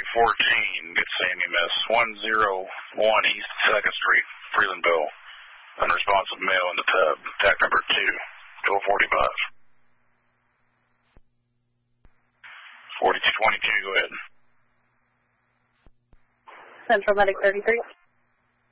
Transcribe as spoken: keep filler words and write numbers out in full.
fourteen, good Sam E M S, one oh one East second Street, Freelandville. Unresponsive male in the tub. Tac number two, twelve forty-five. forty-two twenty-two, go ahead. Central Medic thirty-three.